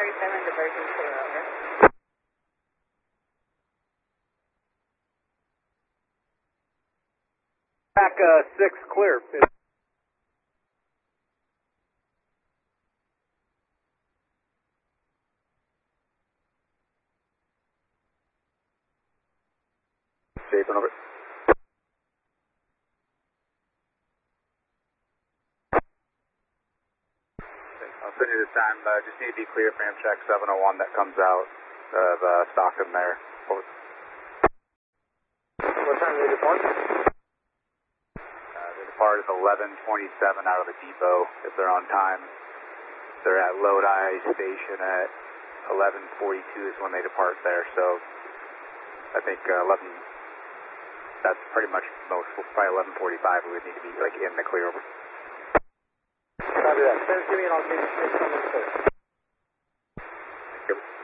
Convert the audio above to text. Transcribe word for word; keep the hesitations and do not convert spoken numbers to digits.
forty-seven, diversion clear, over. Back uh, six clear. Jason, over. I'll send you this time. Uh, just need to be clear for Amtrak seven oh one that comes out of uh, Stockton there. Over. What time do they depart? Uh, they depart at eleven twenty-seven out of the depot if they're on time. They're at Lodi Station at eleven forty-two is when they depart there. So I think uh, eleven. That's pretty much most. Probably eleven forty-five. We would need to be like in the clear. Over. Copy that. Send it to me and I'll give you six on this. Yep.